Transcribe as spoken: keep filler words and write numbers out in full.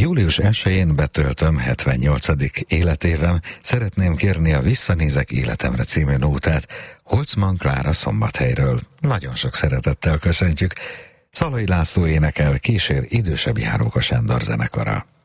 Július elsején betöltöm hetvennyolcadik életévem, szeretném kérni a Visszanézek életemre című nótát Holcman Klára Szombathelyről. Nagyon sok szeretettel köszöntjük. Szalai László énekel, kísér idősebb Járóka Sándor zenekara.